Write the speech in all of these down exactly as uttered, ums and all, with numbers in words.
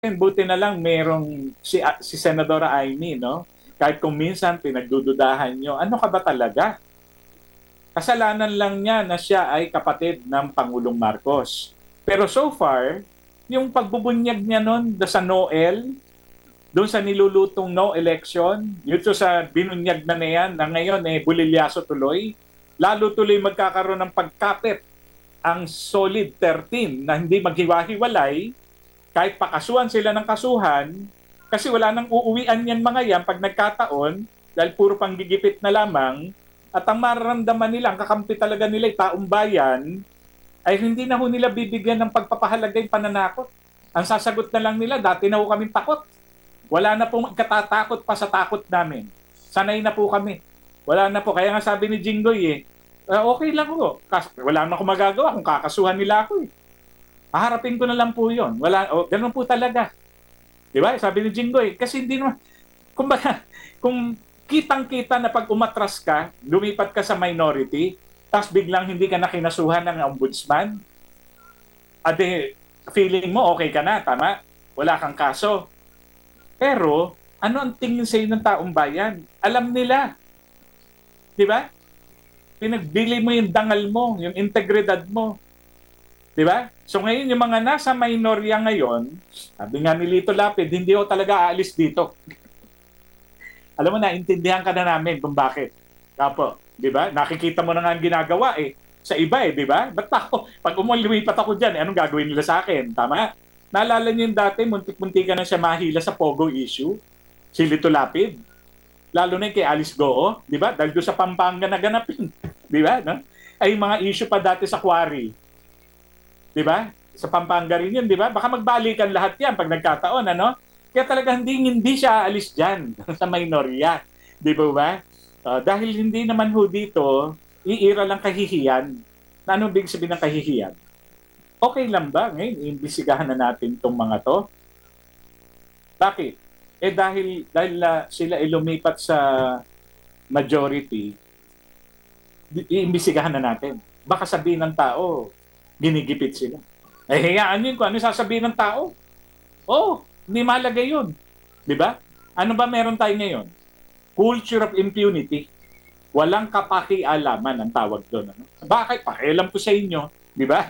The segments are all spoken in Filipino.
buti na lang merong si, ah, si Senadora Amy, no? Kahit kung minsan pinagdududahan nyo, ano ka ba talaga? Kasalanan lang niya na siya ay kapatid ng Pangulong Marcos. Pero so far, yung pagbubunyag niya nun sa Noel, doon sa nilulutong no election, yun to sa binunyag na na yan, na ngayon eh bulilyaso tuloy, lalo tuloy magkakaroon ng pagkapit ang solid thirteen na hindi maghiwa-hiwalay kahit pakasuhan sila ng kasuhan, kasi wala nang uuwian yan mga yan pag nagkataon, dahil puro panggigipit na lamang, at ang mararamdaman nila, ang kakampi talaga nila, taong bayan, ay hindi na ho nila bibigyan ng pagpapahalaga yung pananakot. Ang sasagot na lang nila, dati na ho kaming takot. Wala na pong katatakot pa sa takot namin. Sanay na po kami. Wala na po. Kaya nga sabi ni Jinggoy eh, uh, okay lang ho. Kas- wala na akong magagawa kung kakasuhan nila ako eh. Haharapin ko na lang po yun. Wala, oh, ganun po talaga. Di ba? Sabi ni Jinggoy, kasi hindi naman, kumbaga, kung kitang-kita na pag umatras ka, lumipat ka sa minority, tapos biglang hindi ka na kinasuhan ng ombudsman, ade, feeling mo okay ka na, tama? Wala kang kaso. Pero, ano ang tingin sa ng taong bayan? Alam nila. Di ba? Pinagbili mo yung dangal mo, yung integridad mo. Di ba? So ngayon, yung mga nasa minorya ngayon, sabi nga ni Lito Lapid, hindi ako talaga aalis dito. Alam mo, naintindihan ka na namin kung bakit. Kapo, di ba? Nakikita mo na nga ang ginagawa eh. Sa iba eh, di ba? Ba't ako, pag umulipat ako dyan, eh, anong gagawin nila sa akin? Tama? Naalala niyo yung dati, muntik-muntik ka na siya mahila sa Pogo issue, si Lito Lapid. Lalo na yung kay Alice Goo, di ba? Dahil doon sa Pampanga na ganapin. Di ba? No? Ay mga issue pa dati sa Quarry. Di ba? Sa Pampanga rin yun, di ba? Baka magbalikan lahat yan pag nagkataon, ano? Kaya talaga hindi, hindi siya aalis dyan sa minorya. Di ba ba? Uh, dahil hindi naman ho dito, iira lang kahihiyan. Na anong big sabihin ng kahihiyan? Okay lang ba ngayon, iimbisigahan na natin itong mga to? Bakit? Eh dahil, dahil uh, sila ay lumipat sa majority, iimbisigahan na natin. Baka sabihin ng tao, ginigipit sila. Eh, hayaan yun kung ano sasabihin ng tao. Oh, hindi malagay yun. Di ba? Ano ba meron tayo ngayon? Culture of impunity. Walang kapakialaman ang tawag doon. Ano? Bakit? Pakialam ko sa inyo. Di ba?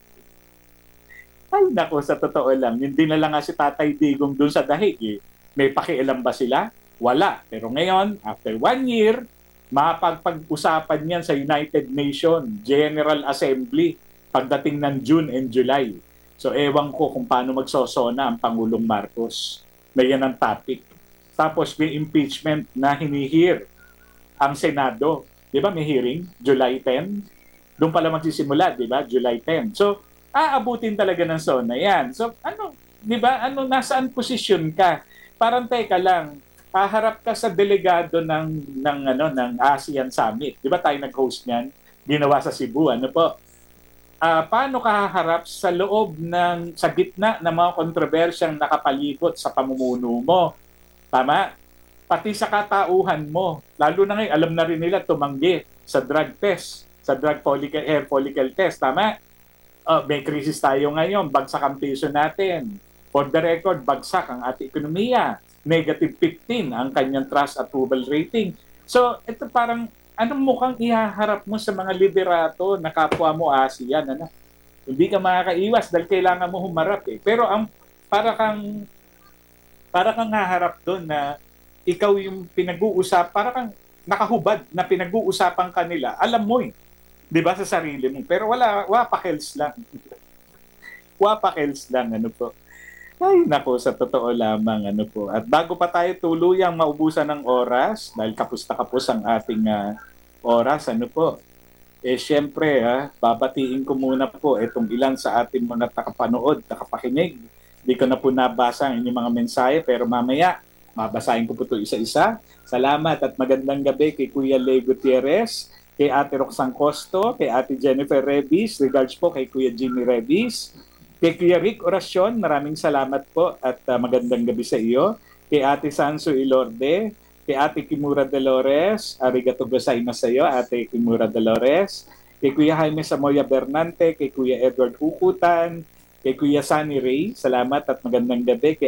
Ay, nako, sa totoo lang. Hindi na lang nga si Tatay Digong doon sa dahig. Eh. May pakialam ba sila? Wala. Pero ngayon, after one year, mapagpag-usapan yan sa United Nations General Assembly pagdating ng June and July. So, ewan ko kung paano magsosona ang Pangulong Marcos na yan ang topic. Tapos, may impeachment na hinihir ang Senado. Di ba, may hearing? July tenth. Doon pala magsisimula, di ba? July tenth. So, aabutin talaga ng SONA yan. So, ano, di ba? Ano, nasaan posisyon ka? Parang teka lang, haharap ka sa delegado ng, ng, ano, ng ASEAN Summit. Di ba tayo nag-host niyan? Ginawa sa Cebu. Ano po? Uh, paano ka haharap sa loob ng, sa gitna ng mga kontrobersyang nakapalibot sa pamumuno mo? Tama? Pati sa katauhan mo. Lalo na ngayon, alam na rin nila tumanggi sa drug test, sa drug follicle, hair follicle test. Tama? Uh, may krisis tayo ngayon, bagsak ang piso natin. For the record, bagsak ang ating ekonomiya. Negative fifteen ang kanyang trust approval rating. So, ito parang, anong mukhang ihaharap mo sa mga liderato na kapwa mo ASEAN? Ano? Hindi ka makakaiwas dahil kailangan mo humarap eh. Pero ang para kang para kang haharap doon na ikaw yung pinag-uusap, para kang nakahubad na pinag-uusapan kanila. Alam mo eh. 'Di ba sa sarili mo? Pero wala wapakels lang. Wapakels lang ano po. Ay, nako, sa totoo lamang, ano po. At bago pa tayo tuluyang maubusan ng oras, dahil kapos na kapos ang ating uh, oras, ano po, eh syempre, ha, babatiin ko muna po itong ilan sa ating mga takapanood, takapakinig. Hindi ko na po nabasa ang inyong mga mensahe, pero mamaya, mabasahin ko po ito isa-isa. Salamat at magandang gabi kay Kuya Leo Gutierrez, kay Ate Roxanne Costo, kay Ate Jennifer Rebis, regards po kay Kuya Jimmy Rebis, kay Kuya Rick Oracion, maraming salamat po at uh, magandang gabi sa iyo. Kay Ate Sanso Ilorde, kay Ate Kimura Dolores, arigato gozaimasu sa iyo, Ate Kimura Dolores. Kay Kuya Jaime Samoya Bernante, kay Kuya Edward Hukutan, Kay Kuya Sunny Ray, salamat at magandang gabi. Kay